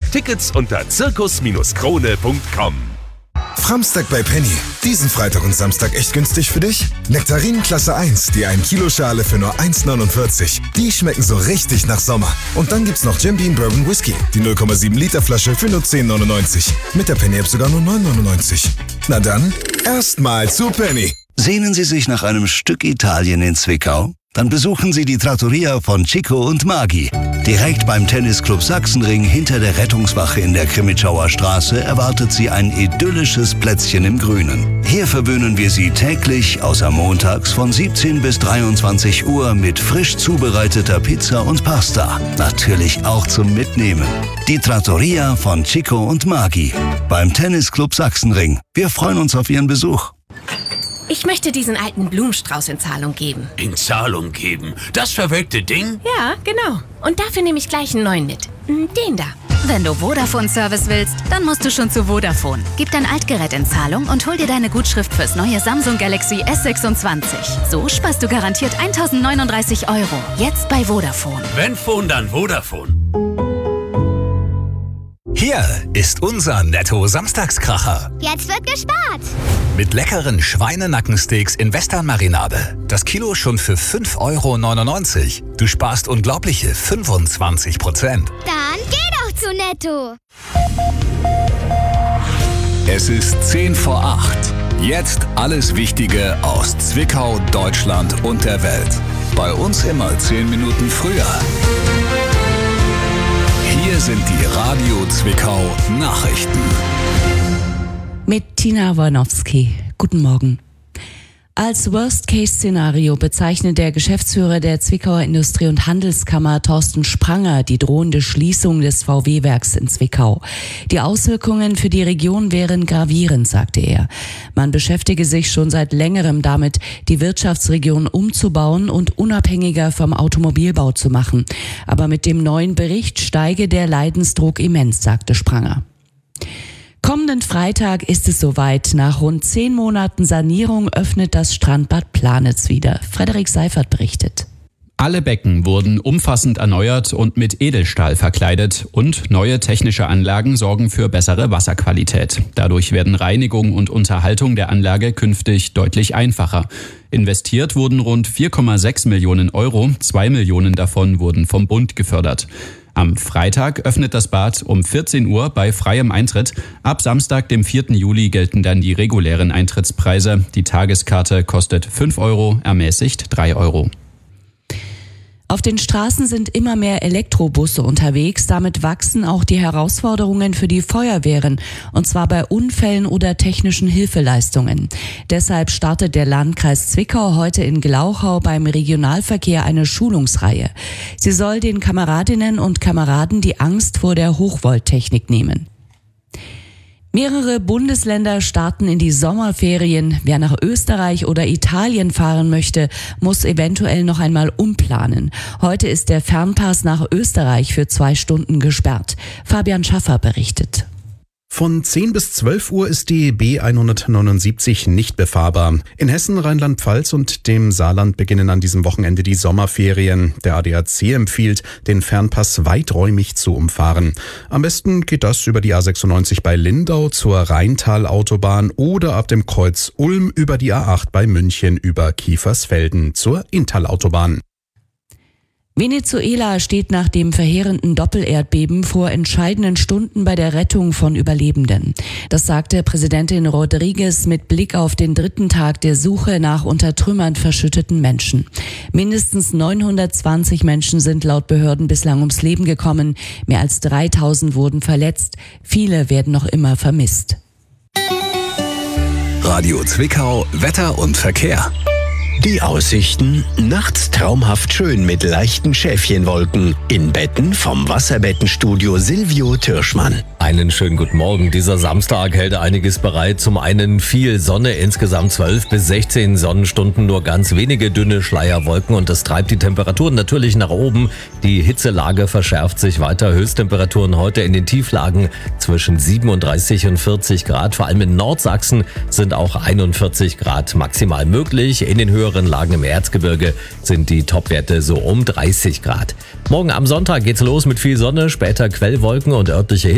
Tickets unter zirkus-krone.com. Framstag bei Penny. Diesen Freitag und Samstag echt günstig für dich? Nektarinen Klasse 1, die 1 Kilo Schale für nur 1,49. Die schmecken so richtig nach Sommer. Und dann gibt's noch Jim Beam Bourbon Whisky, die 0,7 Liter Flasche für nur 10,99. Mit der Penny App sogar nur 9,99. Na dann, erstmal zu Penny. Sehnen Sie sich nach einem Stück Italien in Zwickau? Dann besuchen Sie die Trattoria von Chico und Maghi. Direkt beim Tennisclub Sachsenring hinter der Rettungswache in der Krimitschauer Straße erwartet Sie ein idyllisches Plätzchen im Grünen. Hier verwöhnen wir Sie täglich, außer montags von 17 bis 23 Uhr mit frisch zubereiteter Pizza und Pasta. Natürlich auch zum Mitnehmen. Die Trattoria von Chico und Maghi beim Tennisclub Sachsenring. Wir freuen uns auf Ihren Besuch. Ich möchte diesen alten Blumenstrauß in Zahlung geben. In Zahlung geben? Das verwelkte Ding? Ja, genau. Und dafür nehme ich gleich einen neuen mit. Den da. Wenn du Vodafone-Service willst, dann musst du schon zu Vodafone. Gib dein Altgerät in Zahlung und hol dir deine Gutschrift fürs neue Samsung Galaxy S26. So sparst du garantiert 1.039 €. Jetzt bei Vodafone. Wenn Phone, dann Vodafone. Hier ist unser Netto-Samstagskracher. Jetzt wird gespart. Mit leckeren Schweinenackensteaks in Western-Marinade. Das Kilo schon für 5,99 €. Du sparst unglaubliche 25%. Dann geh doch zu Netto. Es ist 10 vor 8. Jetzt alles Wichtige aus Zwickau, Deutschland und der Welt. Bei uns immer 10 Minuten früher. Hier sind die Radio Zwickau Nachrichten. Mit Tina Wojnowski. Guten Morgen. Als Worst-Case-Szenario bezeichnet der Geschäftsführer der Zwickauer Industrie- und Handelskammer Thorsten Spranger die drohende Schließung des VW-Werks in Zwickau. Die Auswirkungen für die Region wären gravierend, sagte er. Man beschäftige sich schon seit längerem damit, die Wirtschaftsregion umzubauen und unabhängiger vom Automobilbau zu machen. Aber mit dem neuen Bericht steige der Leidensdruck immens, sagte Spranger. Kommenden Freitag ist es soweit. Nach rund 10 Monaten Sanierung öffnet das Strandbad Planitz wieder. Frederik Seifert berichtet. Alle Becken wurden umfassend erneuert und mit Edelstahl verkleidet und neue technische Anlagen sorgen für bessere Wasserqualität. Dadurch werden Reinigung und Unterhaltung der Anlage künftig deutlich einfacher. Investiert wurden rund 4,6 Millionen €, 2 Millionen davon wurden vom Bund gefördert. Am Freitag öffnet das Bad um 14 Uhr bei freiem Eintritt. Ab Samstag, dem 4. Juli, gelten dann die regulären Eintrittspreise. Die Tageskarte kostet 5 €, ermäßigt 3 €. Auf den Straßen sind immer mehr Elektrobusse unterwegs. Damit wachsen auch die Herausforderungen für die Feuerwehren, und zwar bei Unfällen oder technischen Hilfeleistungen. Deshalb startet der Landkreis Zwickau heute in Glauchau beim Regionalverkehr eine Schulungsreihe. Sie soll den Kameradinnen und Kameraden die Angst vor der Hochvolttechnik nehmen. Mehrere Bundesländer starten in die Sommerferien. Wer nach Österreich oder Italien fahren möchte, muss eventuell noch einmal umplanen. Heute ist der Fernpass nach Österreich für 2 Stunden gesperrt. Fabian Schaffer berichtet. Von 10 bis 12 Uhr ist die B179 nicht befahrbar. In Hessen, Rheinland-Pfalz und dem Saarland beginnen an diesem Wochenende die Sommerferien. Der ADAC empfiehlt, den Fernpass weiträumig zu umfahren. Am besten geht das über die A96 bei Lindau zur Rheintal-Autobahn oder ab dem Kreuz Ulm über die A8 bei München über Kiefersfelden zur Inntal-Autobahn. Venezuela steht nach dem verheerenden Doppelerdbeben vor entscheidenden Stunden bei der Rettung von Überlebenden. Das sagte Präsidentin Rodriguez mit Blick auf den 3. Tag der Suche nach unter Trümmern verschütteten Menschen. Mindestens 920 Menschen sind laut Behörden bislang ums Leben gekommen. Mehr als 3000 wurden verletzt. Viele werden noch immer vermisst. Radio Zwickau, Wetter und Verkehr. Die Aussichten: nachts traumhaft schön mit leichten Schäfchenwolken. In Betten vom Wasserbettenstudio Silvio Türschmann. Einen schönen guten Morgen. Dieser Samstag hält einiges bereit. Zum einen viel Sonne, insgesamt 12 bis 16 Sonnenstunden, nur ganz wenige dünne Schleierwolken und das treibt die Temperaturen natürlich nach oben. Die Hitzelage verschärft sich weiter. Höchsttemperaturen heute in den Tieflagen zwischen 37 und 40 Grad. Vor allem in Nordsachsen sind auch 41 Grad maximal möglich. In den höheren Lagen im Erzgebirge sind die Topwerte so um 30 Grad. Morgen am Sonntag geht's los mit viel Sonne, später Quellwolken und örtliche